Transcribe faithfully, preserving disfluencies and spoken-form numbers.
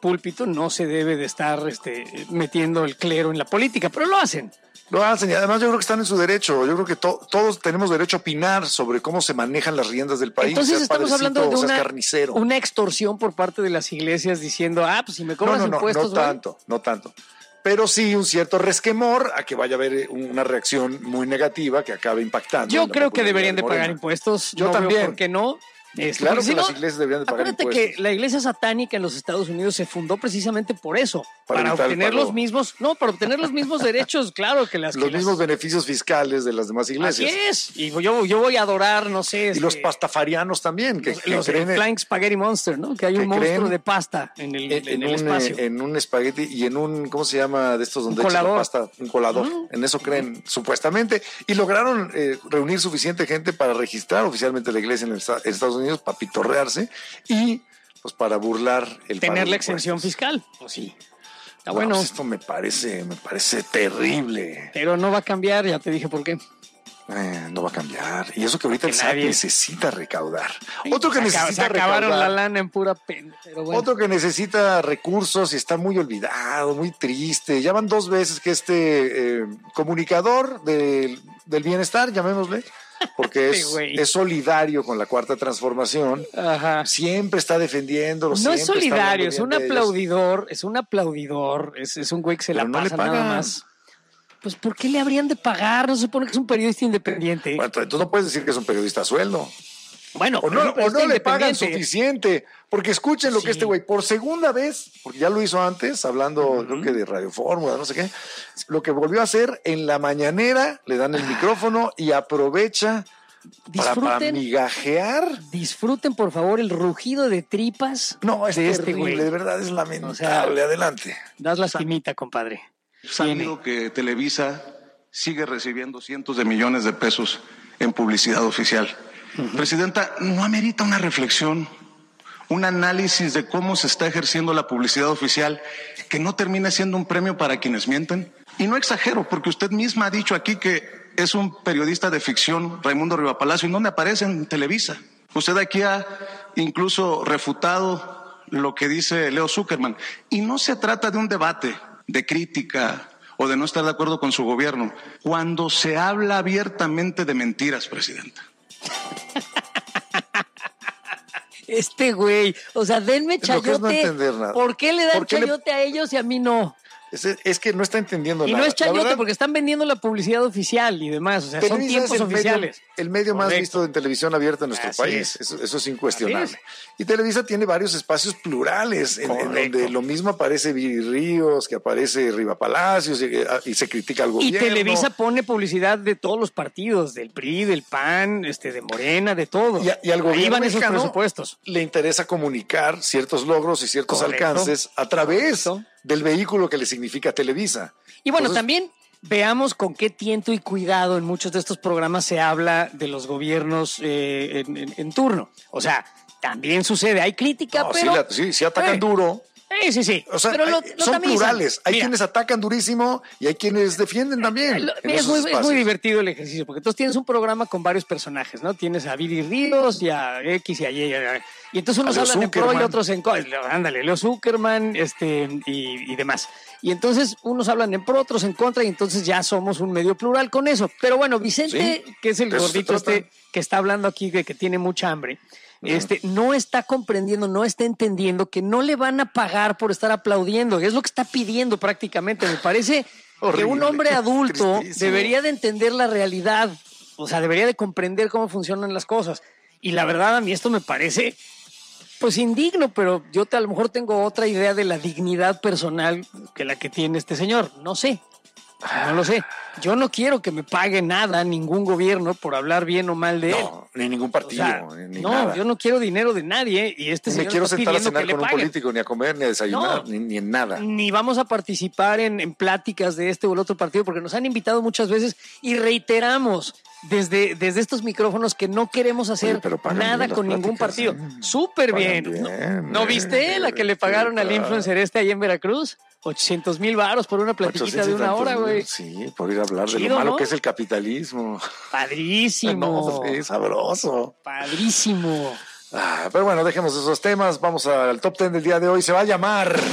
púlpito no se debe de estar este, metiendo el clero en la política, pero lo hacen. Lo hacen y además yo creo que están en su derecho. Yo creo que to- todos tenemos derecho a opinar sobre cómo se manejan las riendas del país. Entonces estamos hablando de una, carnicero. una extorsión por parte de las iglesias diciendo, ah, pues si me cobras no, no, no, impuestos... No tanto, no tanto. Pero sí un cierto resquemor a que vaya a haber una reacción muy negativa que acabe impactando. Yo creo que deberían de, de pagar impuestos. Yo no también. Veo ¿Por qué no? Este, claro que si las no, iglesias deberían de pagar acuérdate impuestos. Que la iglesia satánica en los Estados Unidos se fundó precisamente por eso, para, para obtener los mismos, no, para obtener los mismos derechos, claro que las los que mismos las... beneficios fiscales de las demás iglesias. Así es. Y yo, yo voy a adorar, no sé, y este, los pastafarianos también, que, los, que los creen en Flying Spaghetti Monster, ¿no? Que hay un monstruo de pasta en el, en, en el un, espacio, eh, en un espagueti y en un, ¿cómo se llama de estos donde un echas la colador. pasta? Un colador. Uh-huh. En eso creen uh-huh. supuestamente y lograron eh, reunir suficiente gente para registrar oficialmente la iglesia en, el, en Estados Unidos para pitorrear y pues para burlar el tener la exención fiscal. Pues sí. Está no, bueno. Pues esto me parece, me parece terrible. Pero no va a cambiar, ya te dije por qué. Eh, no va a cambiar. Y eso que ahorita que el S A T nadie... necesita recaudar. Otro que se necesita se acabaron recaudar. la lana en pura pena. Pero bueno. Otro que necesita recursos y está muy olvidado, muy triste. Ya van dos veces que este eh, comunicador del, del bienestar, llamémosle, porque es, sí, es solidario con la Cuarta Transformación. Ajá. Siempre está defendiéndolo. No es solidario, es un aplaudidor, es un aplaudidor, es, es un güey que se Pero la no pasa nada más. Pues ¿por qué le habrían de pagar? No se supone que es un periodista independiente. Bueno, entonces no puedes decir que es un periodista a sueldo. Bueno, o no, o no le pagan suficiente, porque escuchen lo sí. que este güey, por segunda vez, porque ya lo hizo antes, hablando uh-huh. creo que de Radio Fórmula, no sé qué, lo que volvió a hacer en la mañanera, le dan el micrófono y aprovecha disfruten, para, para migajear. Disfruten, por favor, el rugido de tripas. No, es de terrible, este güey. De verdad es lamentable. O sea, adelante. Das lastimita, compadre. Sabido que Televisa sigue recibiendo cientos de millones de pesos en publicidad oficial. Uh-huh. Presidenta, ¿no amerita una reflexión, un análisis de cómo se está ejerciendo la publicidad oficial que no termine siendo un premio para quienes mienten? Y no exagero, porque usted misma ha dicho aquí que es un periodista de ficción, Raimundo Rivapalacio, ¿en dónde aparece? En Televisa. Usted aquí ha incluso refutado lo que dice Leo Zuckerman. Y no se trata de un debate de crítica o de no estar de acuerdo con su gobierno. Cuando se habla abiertamente de mentiras, presidenta. Este güey, o sea, denme chayote. No entender nada. ¿Por qué le dan ¿Por qué chayote le... a ellos y a mí no? Es, es que no está entendiendo y nada. Y no es chayote verdad, porque están vendiendo la publicidad oficial y demás. O sea, son tiempos el oficiales. Medio, el medio más visto en televisión abierta en nuestro Así país. Es. Eso, eso es incuestionable. Es. Y Televisa tiene varios espacios plurales en, en donde lo mismo aparece Viri Ríos, que aparece Riva Palacios y, y se critica al gobierno. Y Televisa pone publicidad de todos los partidos, del P R I, del P A N, este, de Morena, de todo. Y, y al gobierno Ahí van esos presupuestos. Le interesa comunicar ciertos logros y ciertos Correcto. alcances a través Correcto. del vehículo que le significa Televisa. Y bueno, Entonces, también veamos con qué tiento y cuidado en muchos de estos programas se habla de los gobiernos eh, en, en, en turno. O sea, también sucede, hay crítica, no, pero... Sí, la, sí, sí atacan eh, duro. Sí, sí, sí. O sea, pero lo, hay, lo son tamizan. plurales. Hay Mira, quienes atacan durísimo y hay quienes defienden también. Lo, es, muy, es muy divertido el ejercicio, porque entonces tienes un programa con varios personajes, ¿no? Tienes a Viri Ríos y a X y a Y. Y entonces unos hablan Zuckerman. en pro y otros en contra. Ándale, Leo Zuckerman este, y, y demás. Y entonces unos hablan en pro, otros en contra, y entonces ya somos un medio plural con eso. Pero bueno, Vicente, sí, que es el gordito este que está hablando aquí, de que tiene mucha hambre, Este, no está comprendiendo, no está entendiendo que no le van a pagar por estar aplaudiendo. Es lo que está pidiendo prácticamente. Me parece Horrible, que un hombre adulto tristísimo. debería de entender la realidad. O sea, debería de comprender cómo funcionan las cosas. Y la verdad, a mí esto me parece, pues, indigno, pero yo te, a lo mejor tengo otra idea de la dignidad personal que la que tiene este señor. No sé. No lo sé. Yo no quiero que me pague nada ningún gobierno por hablar bien o mal de él. No, ni ningún partido. O sea, ni no, nada. yo no quiero dinero de nadie y este ni señor me quiero está sentar a pidiendo cenar que con le un paguen. político, ni a comer, ni a desayunar, no, ni, ni en nada. Ni vamos a participar en, en pláticas de este o el otro partido porque nos han invitado muchas veces y reiteramos desde, desde estos micrófonos que no queremos hacer Oye, nada con ningún partido. ¿eh? Súper bien. bien ¿No, ¿No viste eh, la que le pagaron al influencer este ahí en Veracruz? ochocientos mil varos por una platiquita de una hora, güey. Sí, por ir a hablar Chido, de lo malo ¿no? que es el capitalismo. Padrísimo. No, sí, sabroso. Padrísimo. Ah, pero bueno, dejemos esos temas. Vamos al top ten del día de hoy. Se va a llamar...